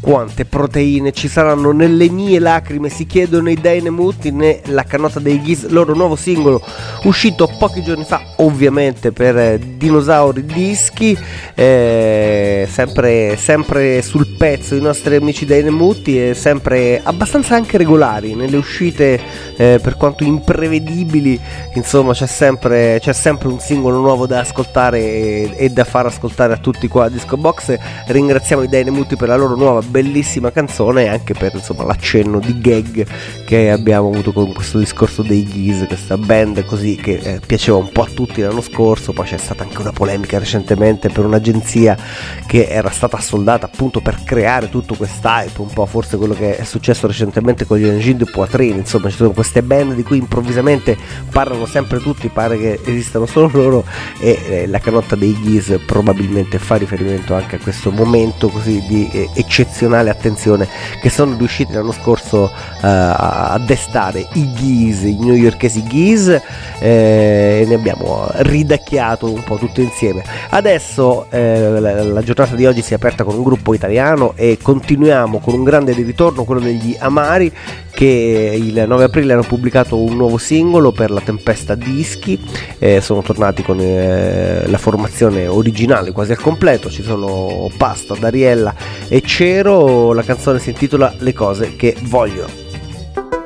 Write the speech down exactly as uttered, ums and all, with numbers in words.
quante proteine ci saranno nelle mie lacrime, si chiedono i Dynamuti nella canotta dei Geese, loro nuovo singolo uscito pochi giorni fa, ovviamente per eh, Dinosauri Dischi, eh, sempre, sempre sul pezzo i nostri amici Dynamuti, e sempre abbastanza anche regolari nelle uscite, eh, per quanto imprevedibili, insomma c'è sempre, c'è sempre un singolo nuovo da ascoltare e, e da far ascoltare a tutti qua a Disco Box. Ringraziamo i Dynamuti per la loro nuova bellissima canzone e anche per, insomma, l'accenno di gag che abbiamo avuto con questo discorso dei Geese, questa band così che eh, piaceva un po' a tutti l'anno scorso. Poi c'è stata anche una polemica recentemente per un'agenzia che era stata assoldata appunto per creare tutto quest'hype, un po' forse quello che è successo recentemente con gli Engine de Poitrine. Insomma, ci sono queste band di cui improvvisamente parlano sempre tutti, pare che esistano solo loro, e eh, la canotta dei Geese probabilmente fa riferimento anche a questo momento così di eh, eccezionale attenzione che sono riusciti l'anno scorso uh, a destare i Geese, i newyorkesi Geese, eh, e ne abbiamo ridacchiato un po' tutto insieme. Adesso eh, la, la giornata di oggi si è aperta con un gruppo italiano e continuiamo con un grande di ritorno, quello degli Amari, che il nove aprile hanno pubblicato un nuovo singolo per la Tempesta Dischi, eh, sono tornati con eh, la formazione originale quasi al completo, ci sono Pasta, Dariella e Cero, la canzone si intitola Le cose che voglio.